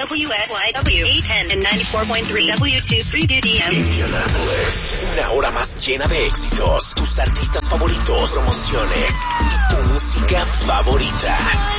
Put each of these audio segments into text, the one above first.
WSYW 810 and 94.3 W232DM. Indianapolis, una hora más llena de éxitos, tus artistas favoritos, promociones y tu música favorita.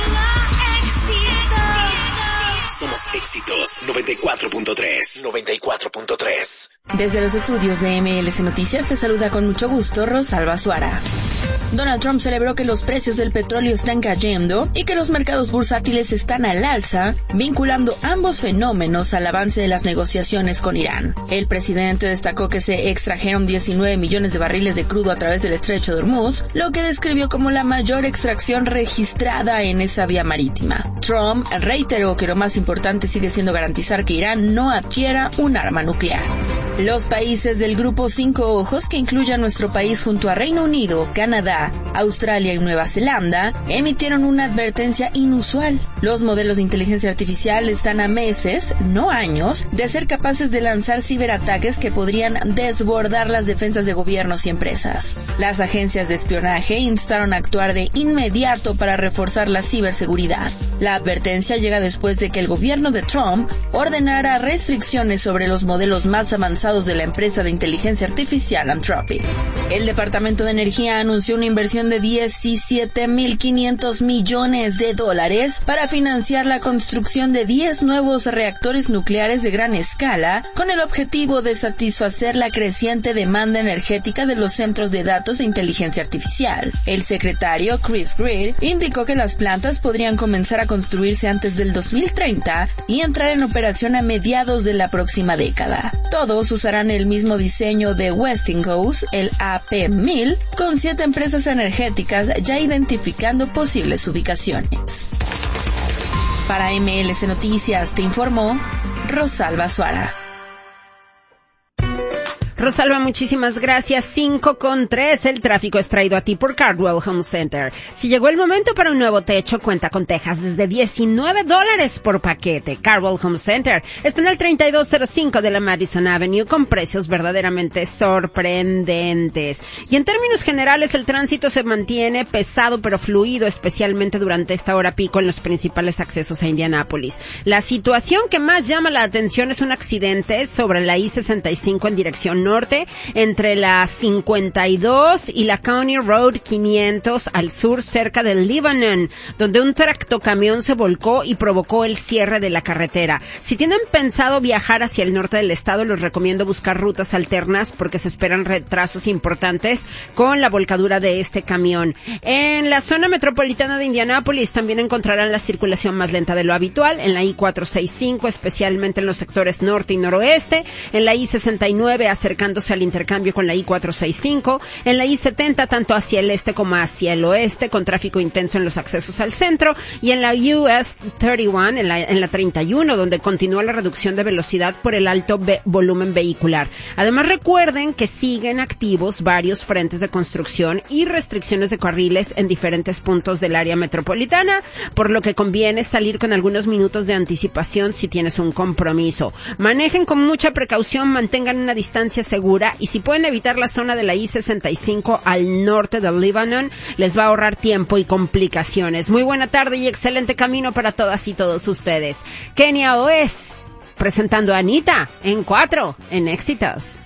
Somos Éxitos 94.3. 94.3. Desde los estudios de MLS Noticias te saluda con mucho gusto Rosalba Suara. Donald Trump celebró que los precios del petróleo están cayendo y que los mercados bursátiles están al alza, vinculando ambos fenómenos al avance de las negociaciones con Irán. El presidente destacó que se extrajeron 19 millones de barriles de crudo a través del estrecho de Hormuz, lo que describió como la mayor extracción registrada en esa vía marítima. Trump reiteró que lo más importante sigue siendo garantizar que Irán no adquiera un arma nuclear. Los países del Grupo Cinco Ojos, que incluye a nuestro país junto a Reino Unido, Canadá, Australia y Nueva Zelanda, emitieron una advertencia inusual. Los modelos de inteligencia artificial están a meses, no años, de ser capaces de lanzar ciberataques que podrían desbordar las defensas de gobiernos y empresas. Las agencias de espionaje instaron a actuar de inmediato para reforzar la ciberseguridad. La advertencia llega después de que el gobierno de Trump ordenara restricciones sobre los modelos más avanzados de la empresa de inteligencia artificial Anthropic. El Departamento de Energía anunció una inversión de $17.500 millones para financiar la construcción de 10 nuevos reactores nucleares de gran escala, con el objetivo de satisfacer la creciente demanda energética de los centros de datos de inteligencia artificial. El secretario Chris Greer indicó que las plantas podrían comenzar a construirse antes del 2030 y entrar en operación a mediados de la próxima década. Todos usarán el mismo diseño de Westinghouse, el AP1000, con 7 empresas energéticas ya identificando posibles ubicaciones. Para MLS Noticias te informó Rosalba Suara. Rosalba, muchísimas gracias. 5:03. El tráfico es traído a ti por Cardwell Home Center. Si llegó el momento para un nuevo techo, cuenta con tejas desde $19 por paquete. Cardwell Home Center está en el 3205 de la Madison Avenue con precios verdaderamente sorprendentes. Y en términos generales, el tránsito se mantiene pesado pero fluido, especialmente durante esta hora pico en los principales accesos a Indianápolis. La situación que más llama la atención es un accidente sobre la I-65 en dirección norte, entre la 52 y la County Road 500 al sur, cerca de Lebanon, donde un tractocamión se volcó y provocó el cierre de la carretera. Si tienen pensado viajar hacia el norte del estado, les recomiendo buscar rutas alternas porque se esperan retrasos importantes con la volcadura de este camión. En la zona metropolitana de Indianápolis también encontrarán la circulación más lenta de lo habitual, en la I-465, especialmente en los sectores norte y noroeste, en la I-69 acercándose al intercambio con la I-465, en la I-70 tanto hacia el este como hacia el oeste, con tráfico intenso en los accesos al centro, y en la US 31, en la 31, donde continúa la reducción de velocidad por el alto volumen vehicular. Además, recuerden que siguen activos varios frentes de construcción y restricciones de carriles en diferentes puntos del área metropolitana, por lo que conviene salir con algunos minutos de anticipación si tienes un compromiso. Manejen con mucha precaución, mantengan una distancia segura, y si pueden evitar la zona de la I-65 al norte de Lebanon, les va a ahorrar tiempo y complicaciones. Muy buena tarde y excelente camino para todas y todos ustedes. Kenia Oes, presentando a Anita en 4 en Éxitos.